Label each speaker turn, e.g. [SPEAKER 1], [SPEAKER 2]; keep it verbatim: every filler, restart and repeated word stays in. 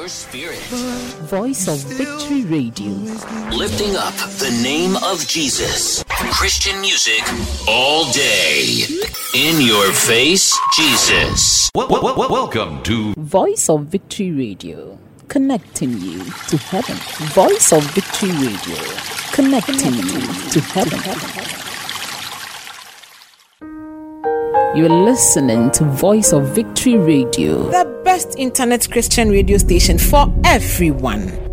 [SPEAKER 1] Spirit.
[SPEAKER 2] Voice of Victory Radio.
[SPEAKER 1] Lifting up the name of Jesus. Christian music all day. In your face, Jesus.
[SPEAKER 3] Well, well, well, welcome to
[SPEAKER 2] Voice of Victory Radio. Connecting you to heaven. Voice of Victory Radio. Connecting you to heaven. You're listening to Voice of Victory Radio,
[SPEAKER 4] the best internet Christian radio station for everyone.